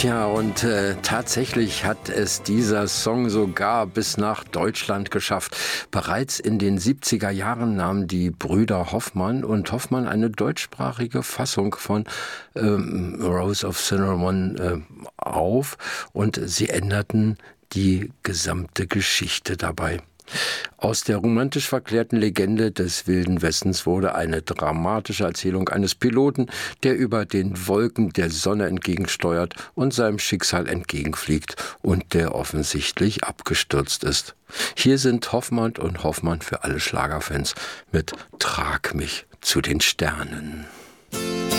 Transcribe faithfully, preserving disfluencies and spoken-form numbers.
Tja, und äh, tatsächlich hat es dieser Song sogar bis nach Deutschland geschafft. Bereits in den siebziger Jahren nahmen die Brüder Hoffmann und Hoffmann eine deutschsprachige Fassung von ähm, Rose of Cinnamon äh, auf und sie änderten die gesamte Geschichte dabei. Aus der romantisch verklärten Legende des Wilden Westens wurde eine dramatische Erzählung eines Piloten, der über den Wolken der Sonne entgegensteuert und seinem Schicksal entgegenfliegt und der offensichtlich abgestürzt ist. Hier sind Hoffmann und Hoffmann für alle Schlagerfans mit Trag mich zu den Sternen.